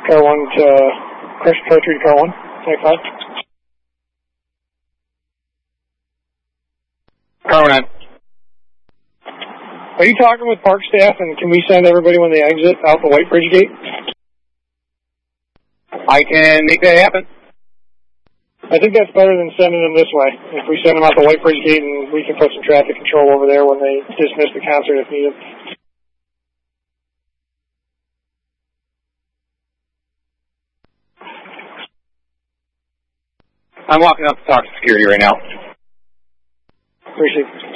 Car 1 to Car 3 to Car 1. 25. Car 1. Are you talking with park staff, and can we send everybody when they exit out the White Bridge gate? I can make that happen. I think that's better than sending them this way. If we send them out the White Bridge gate, and we can put some traffic control over there when they dismiss the concert if needed. I'm walking up to talk to security right now. Appreciate it.